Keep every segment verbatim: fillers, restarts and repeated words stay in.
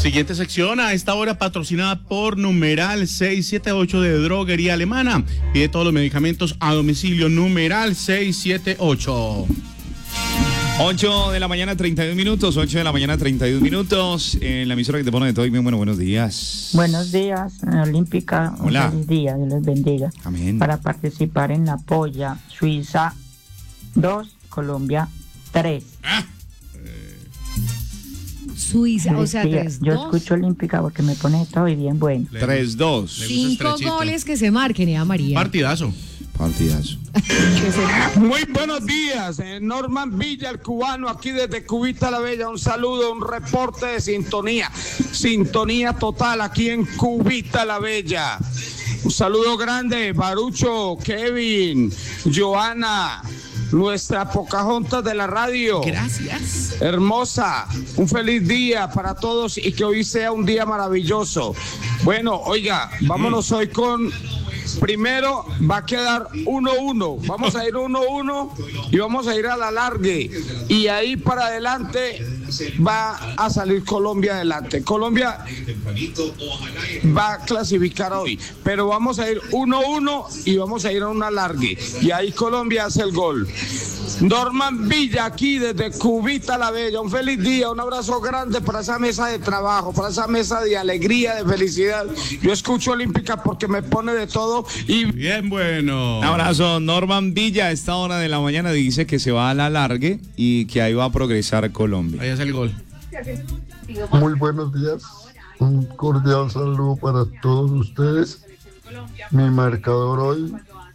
Siguiente sección, a esta hora patrocinada por Numeral seiscientos setenta y ocho de Droguería Alemana. Pide todos los medicamentos a domicilio. Numeral seiscientos setenta y ocho. ocho de la mañana, treinta y un minutos. ocho de la mañana, treinta y un minutos. En la emisora que te pone de todo. Y bien, bueno, buenos días. Buenos días, Olímpica. Hola. Un feliz día, Dios les bendiga. Amén. Para participar en la polla, Suiza dos, Colombia tres. Ah. Suiza, o sea, Feliz día. tres Yo dos. escucho Olímpica porque me pone todo y bien bueno. tres dos. Le gusta Cinco estrechito. goles que se marquen, ¿eh, María? Partidazo. Partidazo. Muy buenos días, eh, Norman Villa, el cubano, aquí desde Cubita la Bella. Un saludo, un reporte de sintonía. Sintonía total aquí en Cubita la Bella. Un saludo grande, Barucho, Kevin, Joana, nuestra Pocahontas de la radio. Gracias. Hermosa, un feliz día para todos y que hoy sea un día maravilloso. Bueno, oiga, vámonos hoy con... Primero va a quedar uno uno, vamos a ir uno uno y vamos a ir a la largue y ahí para adelante va a salir Colombia adelante. Colombia va a clasificar hoy, pero vamos a ir uno uno y vamos a ir a una largue y ahí Colombia hace el gol. Norman Villa aquí desde Cubita la Bella, un feliz día, un abrazo grande para esa mesa de trabajo, para esa mesa de alegría, de felicidad. Yo escucho Olímpica porque me pone de todo y... Bien bueno. Un abrazo. Norman Villa a esta hora de la mañana dice que se va a la largue y que ahí va a progresar Colombia. Ahí hace el gol. Muy buenos días, un cordial saludo para todos ustedes. Mi marcador hoy,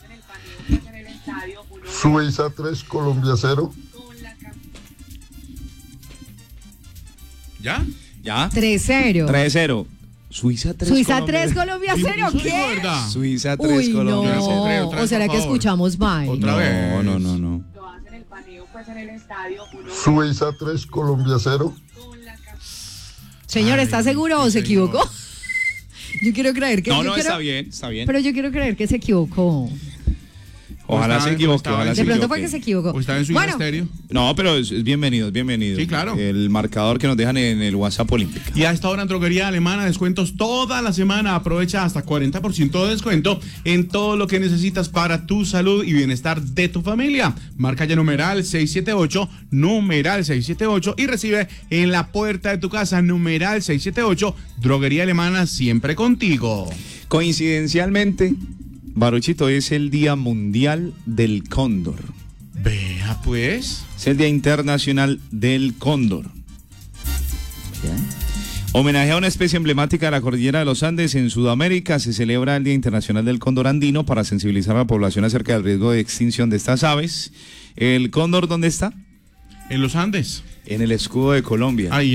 Suiza tres, Colombia cero. ¿Ya? ¿Ya? tres cero. tres cero. Suiza tres. Suiza Colombia- tres, Colombia cero. Eso dijo, ¿Qué? ¿verdad? Suiza tres, Uy, Colombia no. cero. Otra vez, ¿O será por que favor. escuchamos mal? Otra vez. No, no, no, no. Suiza tres, Colombia cero. Señor, ¿está Ay, seguro o sí, se señor. equivocó? Yo quiero creer que... No, yo no, quiero- está bien, está bien. Pero yo quiero creer que se equivocó. Ojalá Estaba- se equivoque, estaba ojalá en- se De pronto equivoque. fue que se equivocó. O estaba en Suiza Bueno, Estéreo. No, pero es, es bienvenido, es bienvenido. Sí, claro. El marcador que nos dejan en el WhatsApp Olímpica. Y a esta hora en Droguería Alemana, descuentos toda la semana. Aprovecha hasta cuarenta por ciento de descuento en todo lo que necesitas para tu salud y bienestar de tu familia. Marca ya numeral seiscientos setenta y ocho, numeral seiscientos setenta y ocho y recibe en la puerta de tu casa numeral seiscientos setenta y ocho. Droguería Alemana, siempre contigo. Coincidencialmente, Baruchito, es el Día Mundial del Cóndor. Vea pues. Es el Día Internacional del Cóndor. Homenaje a una especie emblemática de la cordillera de los Andes en Sudamérica, se celebra el Día Internacional del Cóndor Andino para sensibilizar a la población acerca del riesgo de extinción de estas aves. ¿El cóndor dónde está? En los Andes. En el escudo de Colombia. Ahí